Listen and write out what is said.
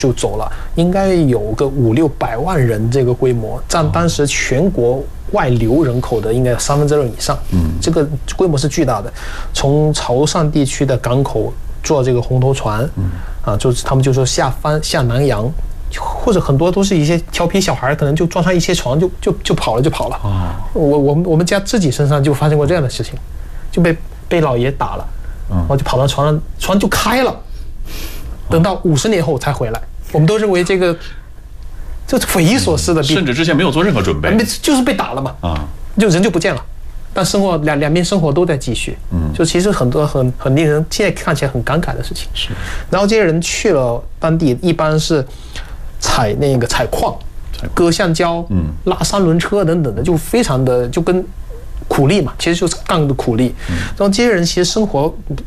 就走了，应该有个500-600万人这个规模，占当时全国外流人口的应该2/3以上。这个规模是巨大的。从潮汕地区的港口坐这个红头船，就是他们就说下南洋，或者很多都是一些调皮小孩，可能就撞上一些床就跑了。我们家自己身上就发生过这样的事情，就被老爷打了，然后就跑到床上，船就开了，等到50年后才回来。我们都认为这匪夷所思的， 甚至之前没有做任何准备， 就是被打了嘛，就人就不见了。但生活两边生活都在继续，就其实很多很令人现在看起来很感慨的事情。 是， 然后这些人去了当地，一般是采矿、割橡胶、拉三轮车等等的，就非常的就跟苦力嘛，其实就是干的苦力。然后这些人其实生活